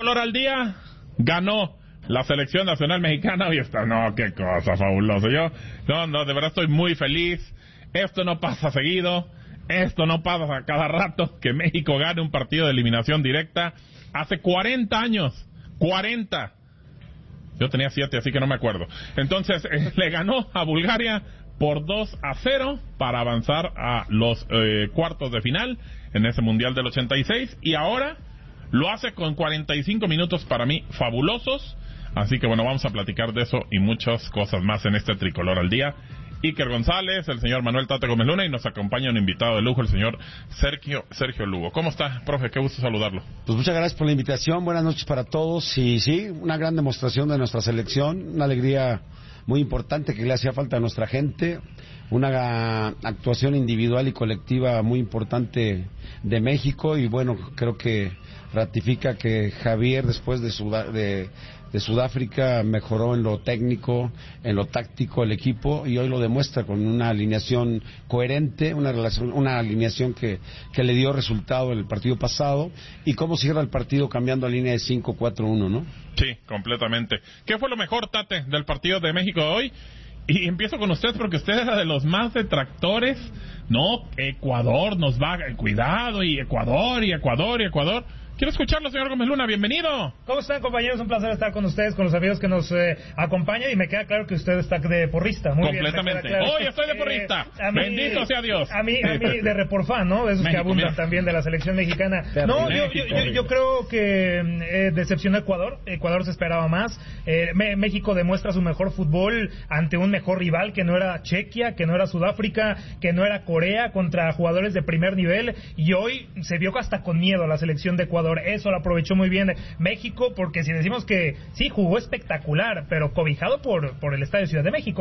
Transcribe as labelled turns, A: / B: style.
A: Color al día, ganó la selección nacional mexicana y está, no, qué cosa fabulosa. Yo, de verdad estoy muy feliz. Esto no pasa seguido, esto no pasa cada rato, que México gane un partido de eliminación directa. Hace 40 años, 40. Yo tenía 7, así que no me acuerdo. Entonces, le ganó a Bulgaria por 2-0 para avanzar a los cuartos de final en ese Mundial del 86. Y ahora lo hace con 45 minutos para mí fabulosos. Así que bueno, vamos a platicar de eso y muchas cosas más en este Tricolor al Día. Iker González, el señor Manuel Tate Gómez Luna y nos acompaña un invitado de lujo, el señor Sergio Lugo. ¿Cómo está, profe? Qué gusto saludarlo.
B: Pues muchas gracias por la invitación, buenas noches para todos. Y sí, una gran demostración de nuestra selección, una alegría muy importante que le hacía falta a nuestra gente, una actuación individual y colectiva muy importante de México y bueno, creo que ratifica que Javier después de Sudáfrica mejoró en lo técnico, en lo táctico el equipo y hoy lo demuestra con una alineación coherente, una alineación que le dio resultado el partido pasado y cómo cierra el partido cambiando a línea de 5-4-1, ¿no?
A: Sí, completamente. ¿Qué fue lo mejor, Tate, del partido de México de hoy? Y empiezo con usted porque usted era de los más detractores. No, Ecuador nos va, cuidado, y Ecuador. Quiero escucharlo, señor Gómez Luna, bienvenido.
C: ¿Cómo están, compañeros? Un placer estar con ustedes, con los amigos que nos acompañan y me queda claro que usted está de porrista. Muy
A: completamente.
C: Bien,
A: Hoy estoy de porrista. Bendito sea Dios.
C: A mí de reporfán, ¿no? Esos México, que abundan mira. También de la selección mexicana. No, yo creo que decepcionó a Ecuador. Ecuador se esperaba más. México demuestra su mejor fútbol ante un mejor rival que no era Chequia, que no era Sudáfrica, que no era Corea, contra jugadores de primer nivel. Y hoy se vio hasta con miedo a la selección de Ecuador. Eso lo aprovechó muy bien México, porque si decimos que sí, jugó espectacular, pero cobijado por el Estadio Ciudad de México.